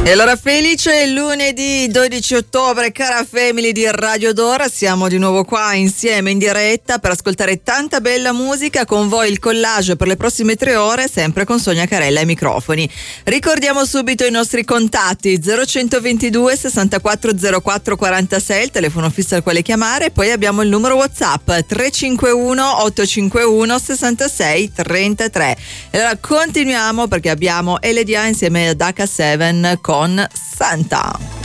E allora felice lunedì 12 ottobre, cara family di Radio Dora, siamo di nuovo qua insieme in diretta per ascoltare tanta bella musica, con voi il collage per le prossime 3 ore, sempre con Sonia Carella ai microfoni. Ricordiamo subito i nostri contatti: 0122 64 04 46, il telefono fisso al quale chiamare, poi abbiamo il numero WhatsApp 351 851 66 33. E allora continuiamo perché abbiamo LDA insieme ad H7 con Santa.